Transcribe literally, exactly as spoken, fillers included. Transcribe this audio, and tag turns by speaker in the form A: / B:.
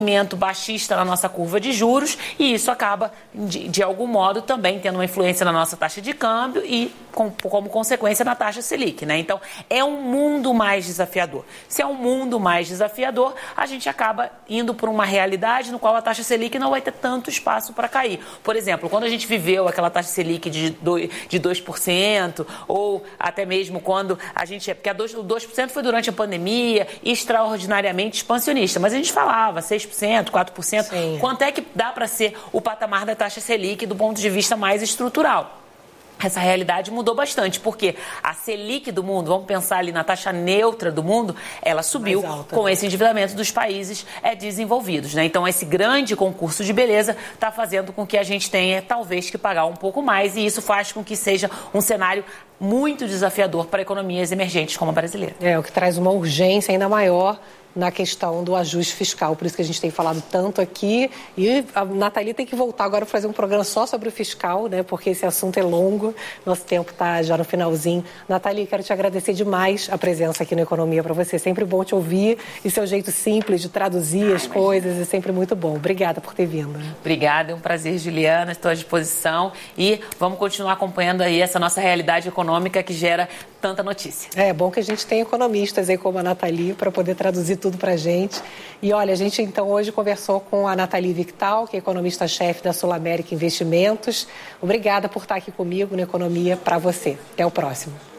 A: movimento baixista na nossa curva de juros e isso acaba, de, de algum modo, também tendo uma influência na nossa taxa de câmbio e, com, como consequência, na taxa Selic, né? Então, é um mundo mais desafiador. Se é um mundo mais desafiador, a gente acaba indo por uma realidade no qual a taxa Selic não vai ter tanto espaço para cair. Por exemplo, quando a gente viveu aquela taxa Selic de dois por cento, ou até mesmo quando a gente... Porque a dois, o dois por cento foi durante a pandemia, extraordinariamente expansionista, mas a gente falava seis por cento, quatro por cento. Sim. Quanto é que dá para ser o patamar da taxa Selic do ponto de vista mais estrutural? Essa realidade mudou bastante, porque a Selic do mundo, vamos pensar ali na taxa neutra do mundo, ela subiu alta, com né? esse endividamento dos países é, desenvolvidos, né? Então, esse grande concurso de beleza está fazendo com que a gente tenha, talvez, que pagar um pouco mais, e isso faz com que seja um cenário muito desafiador para economias emergentes como a brasileira.
B: É, o que traz uma urgência ainda maior na questão do ajuste fiscal, por isso que a gente tem falado tanto aqui, e a Nathalie tem que voltar agora para fazer um programa só sobre o fiscal, né, porque esse assunto é longo, nosso tempo está já no finalzinho. Nathalie, quero te agradecer demais a presença aqui no Economia para você, sempre bom te ouvir, e seu jeito simples de traduzir as coisas é sempre muito bom. Obrigada por ter vindo.
A: Obrigada, é um prazer, Juliana, estou à disposição e vamos continuar acompanhando aí essa nossa realidade econômica que gera tanta notícia.
B: É bom que a gente tem economistas aí como a Nathalie para poder traduzir tudo para a gente. E olha, a gente então hoje conversou com a Nathalie Victal, que é economista-chefe da Sul América Investimentos. Obrigada por estar aqui comigo no Economia para você. Até o próximo.